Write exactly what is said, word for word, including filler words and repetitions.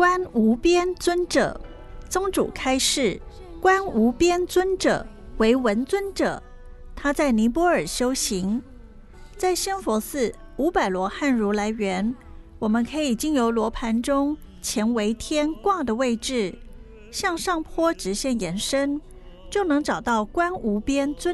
观无边尊者。宗主开示，观无边尊者为文尊者，他在尼泊尔修行。在仙佛寺五百罗汉如来园，我们可以经由罗盘中乾为天卦的位置，向上坡直线延伸，就能找到观无边尊